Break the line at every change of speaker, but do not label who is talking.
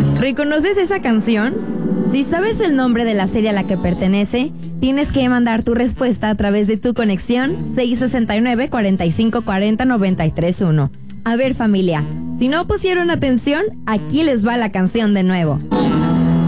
¿Reconoces esa canción? Si sabes el nombre de la serie a la que pertenece, tienes que mandar tu respuesta a través de tu conexión 669-4540-931. A ver, familia, si no pusieron atención, aquí les va la canción de nuevo.